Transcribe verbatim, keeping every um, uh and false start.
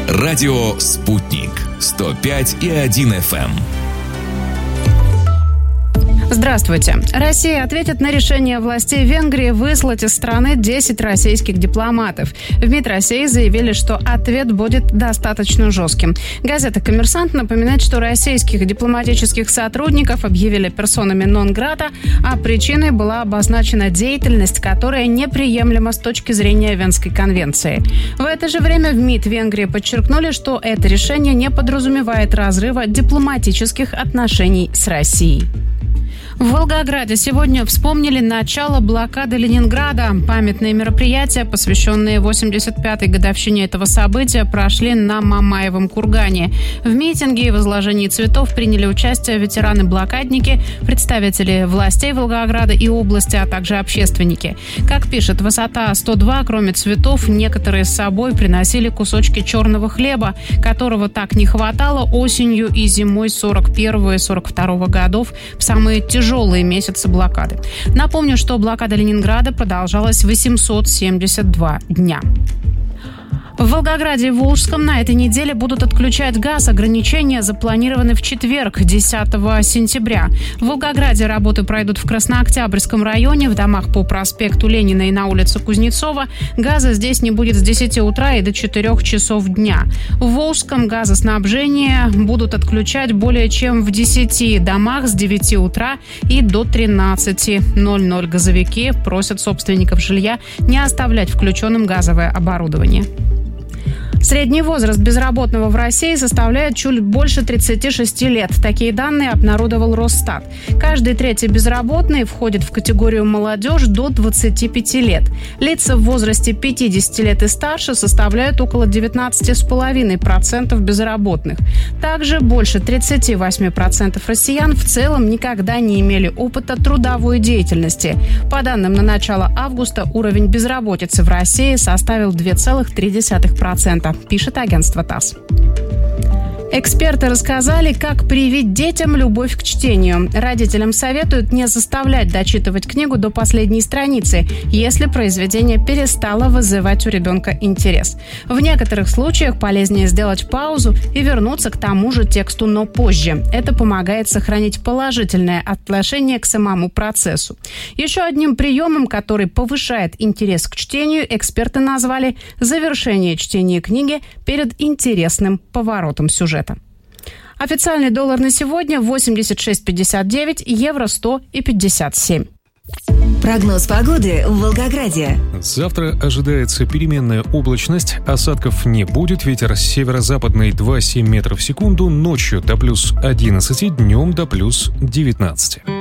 Радио «Спутник». сто пять и один эф эм. Здравствуйте. Россия ответит на решение властей Венгрии выслать из страны десять российских дипломатов. В МИД России заявили, что ответ будет достаточно жестким. Газета «Коммерсант» напоминает, что российских дипломатических сотрудников объявили персонами нон-грата, а причиной была обозначена деятельность, которая неприемлема с точки зрения Венской конвенции. В это же время в МИД Венгрии подчеркнули, что это решение не подразумевает разрыва дипломатических отношений с Россией. В Волгограде сегодня вспомнили начало блокады Ленинграда. Памятные мероприятия, посвященные восемьдесят пятой годовщине этого события, прошли на Мамаевом кургане. В митинге и возложении цветов приняли участие ветераны-блокадники, представители властей Волгограда и области, а также общественники. Как пишет «Высота сто два», кроме цветов, некоторые с собой приносили кусочки черного хлеба, которого так не хватало осенью и зимой сорок первого и сорок второго годов в самые тяжелые тяжелые месяцы блокады. Напомню, что блокада Ленинграда продолжалась восемьсот семьдесят два дня. В Волгограде и Волжском на этой неделе будут отключать газ. Ограничения запланированы в четверг, десятого сентября. В Волгограде работы пройдут в Краснооктябрьском районе, в домах по проспекту Ленина и на улице Кузнецова. Газа здесь не будет с десяти утра и до четырёх часов дня. В Волжском газоснабжение будут отключать более чем в десяти домах с девяти утра и до тринадцати ноль-ноль. Газовики просят собственников жилья не оставлять включенным газовое оборудование. Средний возраст безработного в России составляет чуть больше тридцати шести лет. Такие данные обнародовал Росстат. Каждый третий безработный входит в категорию молодежь до двадцати пяти лет. Лица в возрасте пятидесяти лет и старше составляют около девятнадцати целых пяти десятых процента безработных. Также больше тридцати восьми процентов россиян в целом никогда не имели опыта трудовой деятельности. По данным на начало августа, уровень безработицы в России составил два целых три десятых процента. Пишет агентство ТАСС. Эксперты рассказали, как привить детям любовь к чтению. Родителям советуют не заставлять дочитывать книгу до последней страницы, если произведение перестало вызывать у ребенка интерес. В некоторых случаях полезнее сделать паузу и вернуться к тому же тексту, но позже. Это помогает сохранить положительное отношение к самому процессу. Еще одним приемом, который повышает интерес к чтению, эксперты назвали завершение чтения книги перед интересным поворотом сюжета. Официальный доллар на сегодня восемьдесят шесть пятьдесят девять, евро сто и пятьдесят семь. Прогноз погоды в Волгограде. Завтра ожидается переменная облачность, осадков не будет, ветер северо-западный два целых семь десятых метров в секунду, ночью до плюс одиннадцати, днем до плюс девятнадцати.